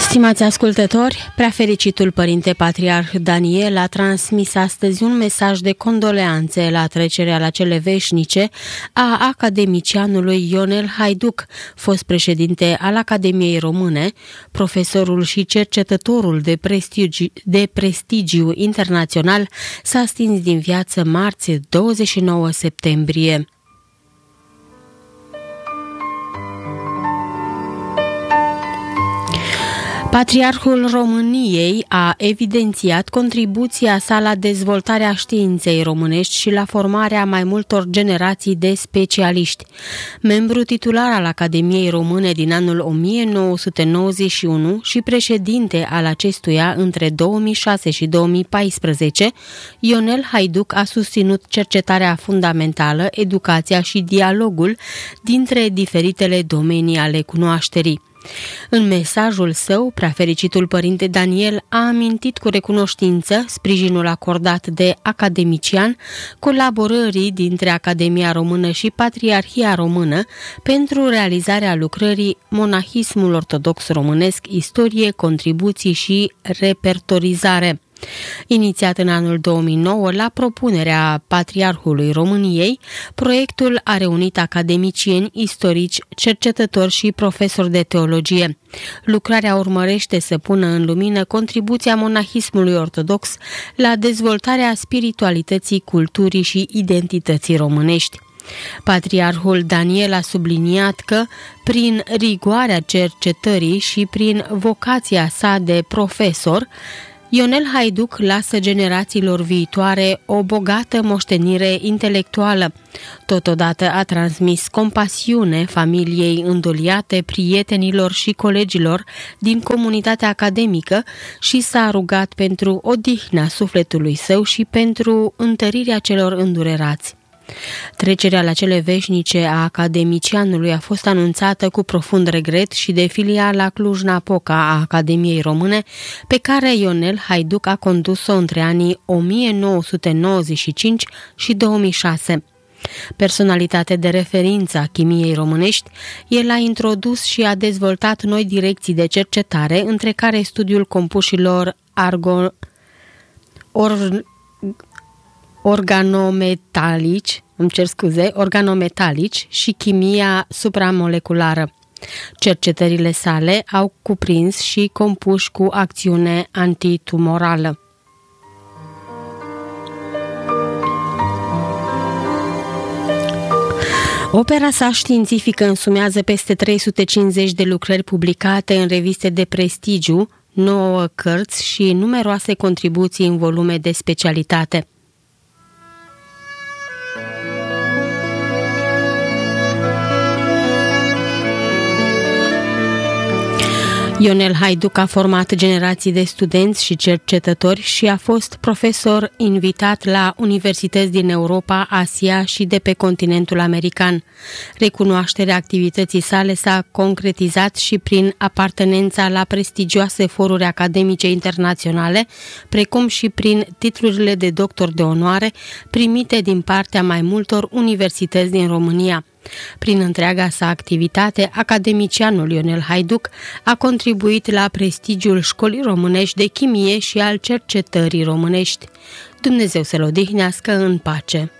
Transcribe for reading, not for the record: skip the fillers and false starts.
Stimați ascultători, preafericitul Părinte Patriarh Daniel a transmis astăzi un mesaj de condoleanțe la trecerea la cele veșnice a academicianului Ionel Haiduc, fost președinte al Academiei Române, profesorul și cercetătorul de prestigiu internațional, s-a stins din viață marți, 29 septembrie. Patriarhul României a evidențiat contribuția sa la dezvoltarea științei românești și la formarea mai multor generații de specialiști. Membru titular al Academiei Române din anul 1991 și președinte al acestuia între 2006 și 2014, Ionel Haiduc a susținut cercetarea fundamentală, educația și dialogul dintre diferitele domenii ale cunoașterii. În mesajul său, preafericitul Părinte Daniel a amintit cu recunoștință sprijinul acordat de academician colaborării dintre Academia Română și Patriarhia Română pentru realizarea lucrării Monahismul Ortodox Românesc, istorie, contribuții și repertorizare. Inițiat în anul 2009 la propunerea Patriarhului României, proiectul a reunit academicieni, istorici, cercetători și profesori de teologie. Lucrarea urmărește să pună în lumină contribuția monahismului ortodox la dezvoltarea spiritualității, culturii și identității românești. Patriarhul Daniel a subliniat că, prin rigoarea cercetării și prin vocația sa de profesor, Ionel Haiduc lasă generațiilor viitoare o bogată moștenire intelectuală. Totodată a transmis compasiune familiei îndoliate, prietenilor și colegilor din comunitatea academică și s-a rugat pentru odihna sufletului său și pentru întărirea celor îndurerați. Trecerea la cele veșnice a academicianului a fost anunțată cu profund regret și de filiala Cluj-Napoca a Academiei Române, pe care Ionel Haiduc a condus-o între anii 1995 și 2006. Personalitate de referință a chimiei românești, el a introdus și a dezvoltat noi direcții de cercetare, între care studiul compușilor organometalici și chimia supramoleculară. Cercetările sale au cuprins și compuși cu acțiune antitumorală. Opera sa științifică însumează peste 350 de lucrări publicate în reviste de prestigiu, 9 cărți și numeroase contribuții în volume de specialitate. Ionel Haiduc a format generații de studenți și cercetători și a fost profesor invitat la universități din Europa, Asia și de pe continentul american. Recunoașterea activității sale s-a concretizat și prin apartenența la prestigioase foruri academice internaționale, precum și prin titlurile de doctor de onoare primite din partea mai multor universități din România. Prin întreaga sa activitate, academicianul Ionel Haiduc a contribuit la prestigiul școlii românești de chimie și al cercetării românești. Dumnezeu să-l odihnească în pace.